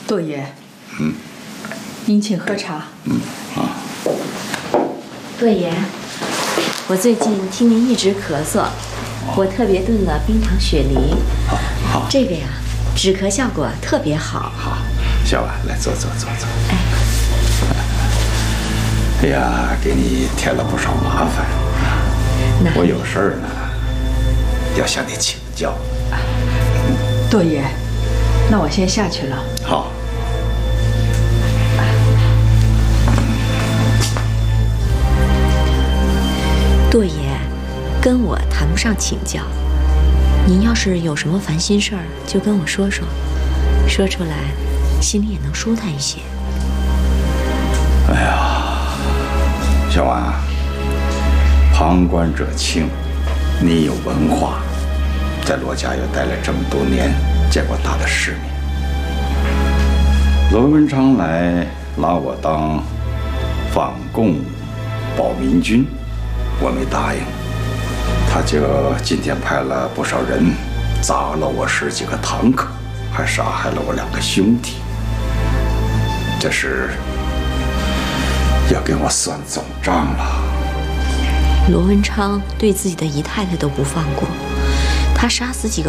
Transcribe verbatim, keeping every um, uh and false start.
窦爷， 嗯， 您请喝茶。 嗯啊。 窦爷，我最近听您一直咳嗽，我特别炖了冰糖雪梨。 好，好， 这个呀，止咳效果特别好。 好，小婉，来坐坐坐坐。 哎， 哎呀，给你添了不少麻烦。我有事儿呢，要向你请教。 窦爷，那我先下去了。 好。 窦爷，跟我谈不上请教。您要是有什么烦心事儿，就跟我说说，说出来，心里也能舒坦一些。 哎呀，小婉，旁观者清，你有文化，在罗家又待了这么多年，见过大的世面。罗文昌来拉我当反共保民军，我没答应，他就今天派了不少人砸了我十几个堂客，还杀害了我两个兄弟，这是要跟我算总账了。 罗文昌对自己的姨太太都不放过，他杀死几个